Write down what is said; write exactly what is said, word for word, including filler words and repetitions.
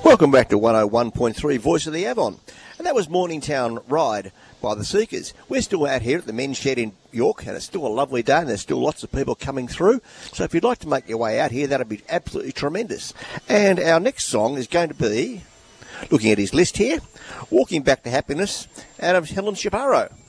Welcome back to one oh one point three Voice of the Avon. And that was Morningtown Ride by the Seekers. We're still out here at the Men's Shed in York, and it's still a lovely day, and there's still lots of people coming through. So if you'd like to make your way out here, that'd be absolutely tremendous. And our next song is going to be, looking at his list here, Walking Back to Happiness, out of Helen Shapiro.